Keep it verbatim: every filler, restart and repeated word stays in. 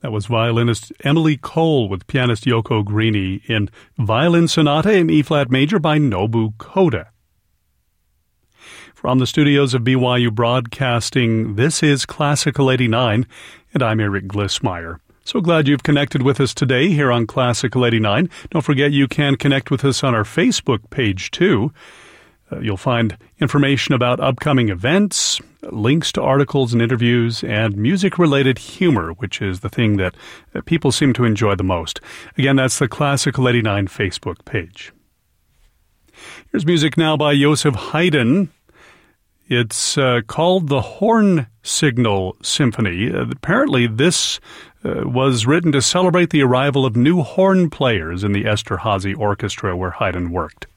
That was violinist Emily Cole with pianist Yoko Greene in Violin Sonata in E-flat major by Nobu Koda. From the studios of B Y U Broadcasting, this is Classical eighty-nine, and I'm Eric Glissmeyer. So glad you've connected with us today here on Classical eighty-nine. Don't forget you can connect with us on our Facebook page, too. Uh, you'll find information about upcoming events, links to articles and interviews, and music-related humor, which is the thing that uh, people seem to enjoy the most. Again, that's the Classical eighty-nine Facebook page. Here's music now by Joseph Haydn. It's uh, called the Horn Signal Symphony. Uh, apparently, this uh, was written to celebrate the arrival of new horn players in the Esterhazy Orchestra where Haydn worked.